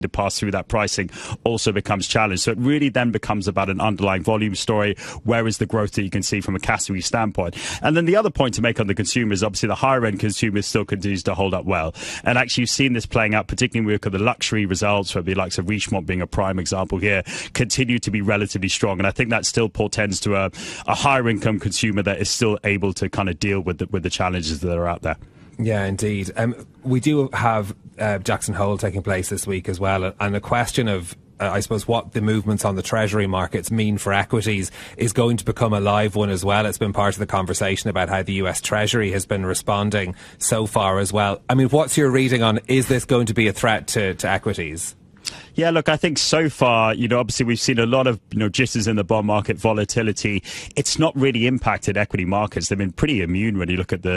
to pass through that pricing also becomes challenged. So it really then becomes about an underlying volume story. Where is the growth that you can see from a category standpoint? And then the other point to make on the consumer is obviously the higher end consumer still continues to hold up well. And actually you've seen this playing out, particularly when we look at the luxury results, where the likes of Richemont being a prime example here, continue to be relatively strong. And I think that still portends to a higher income consumer that is still able to kind of deal with the challenges that are out there. Yeah, indeed. We do have Jackson Hole taking place this week as well, and a question of I suppose what the movements on the treasury markets mean for equities is going to become a live one as well. It's been part of the conversation about how the US Treasury has been responding so far as well. I mean, what's your reading on, is this going to be a threat to equities? Yeah, look, I think so far, obviously we've seen a lot of, jitters in the bond market, volatility. It's not really impacted equity markets. They've been pretty immune when you look at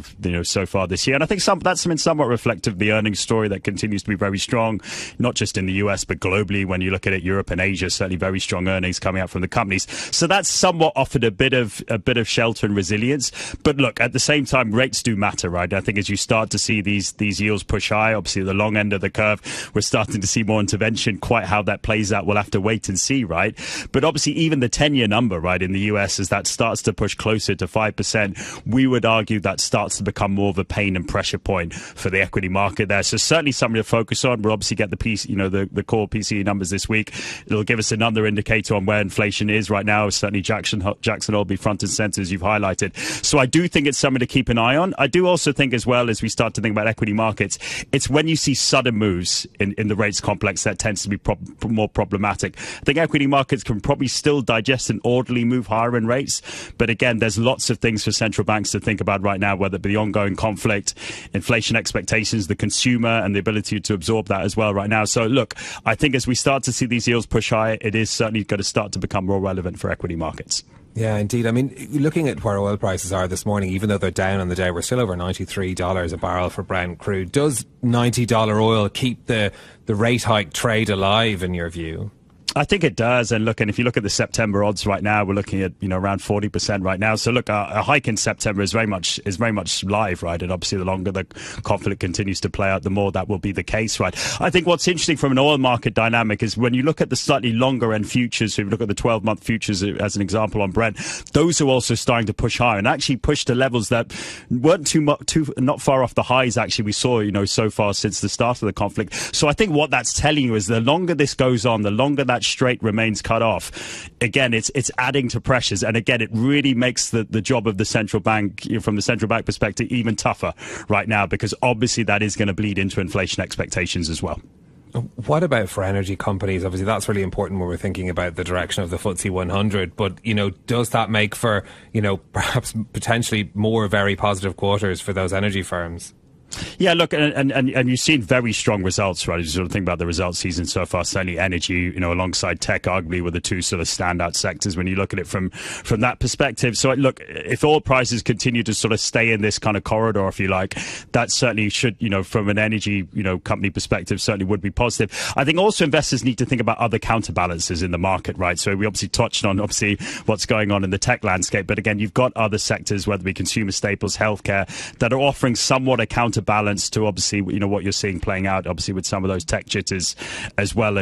so far this year. And I think that's been somewhat reflective of the earnings story that continues to be very strong, not just in the US, but globally. When you look at it, Europe and Asia, certainly very strong earnings coming out from the companies. So that's somewhat offered a bit of shelter and resilience. But look, at the same time, rates do matter, right? I think as you start to see these yields push high, obviously the long end of the curve, we're starting to see more intervention. Quite how that plays out, we'll have to wait and see, right? But obviously even the 10-year number, right, in the US, as that starts to push closer to 5%, we would argue that starts to become more of a pain and pressure point for the equity market there. So certainly something to focus on. We'll obviously get the the core PCE numbers this week. It'll give us another indicator on where inflation is right now. Certainly Jackson Hole will be front and center, as you've highlighted. So I do think it's something to keep an eye on. I do also think as well, as we start to think about equity markets, it's when you see sudden moves in the rates complex that tends to be more problematic. I think equity markets can probably still digest an orderly move higher in rates. But again, there's lots of things for central banks to think about right now, whether it be the ongoing conflict, inflation expectations, the consumer, and the ability to absorb that as well right now. So look, I think as we start to see these yields push higher, it is certainly going to start to become more relevant for equity markets. Yeah, indeed. I mean, looking at where oil prices are this morning, even though they're down on the day, we're still over $93 a barrel for Brent crude. Does $90 oil keep the rate hike trade alive, in your view? I think it does. And look, and if you look at the September odds right now, we're looking at around 40% right now. So look, a hike in September is very much live, right? And obviously, the longer the conflict continues to play out, the more that will be the case, right? I think what's interesting from an oil market dynamic is when you look at the slightly longer end futures. So if you look at the 12-month futures as an example on Brent, those are also starting to push higher and actually push to levels that weren't not far off the highs actually we saw so far since the start of the conflict. So I think what that's telling you is the longer this goes on, the longer that straight remains cut off, again it's adding to pressures, and again it really makes the job of the central bank, from the central bank perspective, even tougher right now, because obviously that is going to bleed into inflation expectations as well. What about for energy companies? Obviously that's really important when we're thinking about the direction of the FTSE 100, but does that make for perhaps potentially more very positive quarters for those energy firms? Yeah, look, and you've seen very strong results, right? As you sort of think about the results season so far, certainly energy, alongside tech, arguably were the two sort of standout sectors when you look at it from that perspective. So look, if oil prices continue to sort of stay in this kind of corridor, if you like, that certainly should, from an energy, company perspective, certainly would be positive. I think also investors need to think about other counterbalances in the market, right? So we obviously touched on what's going on in the tech landscape, but again, you've got other sectors, whether it be consumer staples, healthcare, that are offering somewhat a counterbalance to obviously what you're seeing playing out obviously with some of those tech jitters as well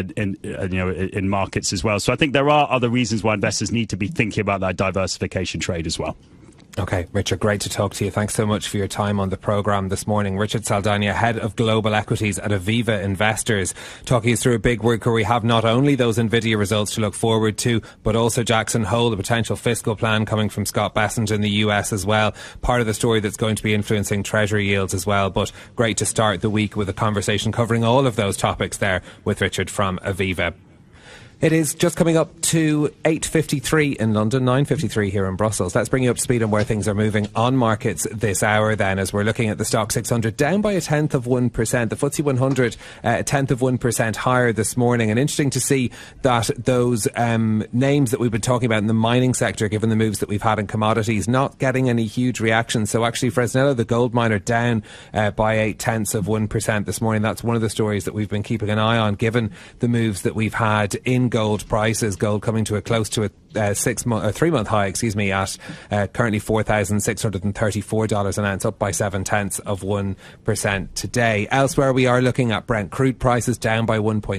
in markets as well. So I think there are other reasons why investors need to be thinking about that diversification trade as well. Okay, Richard, great to talk to you. Thanks so much for your time on the programme this morning. Richard Saldana, Head of Global Equities at Aviva Investors, talking us through a big week where we have not only those Nvidia results to look forward to, but also Jackson Hole, the potential fiscal plan coming from Scott Bessent in the US as well. Part of the story that's going to be influencing Treasury yields as well. But great to start the week with a conversation covering all of those topics there with Richard from Aviva. It is just coming up to 8:53 in London, 9:53 here in Brussels. Let's bring you up to speed on where things are moving on markets this hour then, as we're looking at the Stock 600 down by 0.1%. The FTSE 100 0.1% higher this morning. And interesting to see that those names that we've been talking about in the mining sector, given the moves that we've had in commodities, not getting any huge reaction. So actually Fresnillo, the gold miner, down by 0.8% this morning. That's one of the stories that we've been keeping an eye on, given the moves that we've had in gold prices, gold coming to a close to a 3-month high, at currently $4,634 an ounce, up by 0.7% today. Elsewhere, we are looking at Brent crude prices down by 1.9%.